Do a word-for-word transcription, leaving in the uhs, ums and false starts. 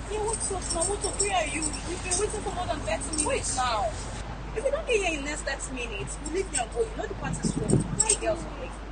Yeah, what's up now? What's up? Where are you? We've been waiting for more than thirty minutes now. If we don't get here in the next thirty minutes, we'll leave me and go. You know the party's full. Hey, girls,